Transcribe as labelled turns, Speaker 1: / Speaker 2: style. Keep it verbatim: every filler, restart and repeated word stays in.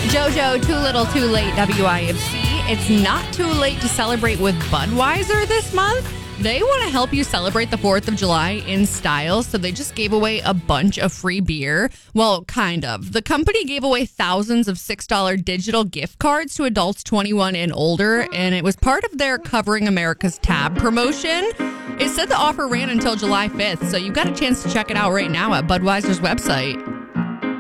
Speaker 1: JoJo, Too Little, Too Late, W I F C. It's not too late to celebrate with Budweiser this month. They want to help you celebrate the fourth of July in style, so they just gave away a bunch of free beer. Well, kind of. The company gave away thousands of six dollars digital gift cards to adults twenty-one and older, and it was part of their Covering America's Tab promotion. It said the offer ran until July fifth, so you've got a chance to check it out right now at Budweiser's website.